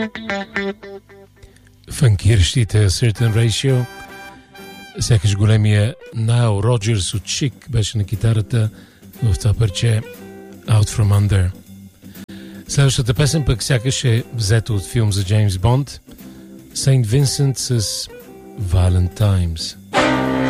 Фанкиращите Certain Ratio, сякаш големия Nile Rodgers от Chic беше на китарата в това парче Out From Under. Следващата песен пък сякаш е взета от филм за Джеймс Бонд, Saint Vincent с Violent Times.